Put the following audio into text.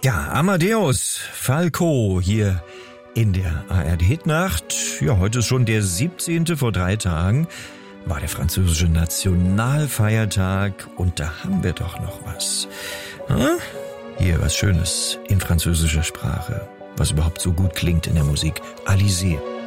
Ja, Amadeus Falco hier in der ARD-Hitnacht. Ja, heute ist schon der 17. Vor 3 Tagen war der französische Nationalfeiertag und da haben wir doch noch was. Hier was Schönes in französischer Sprache, was überhaupt so gut klingt in der Musik. Alizé.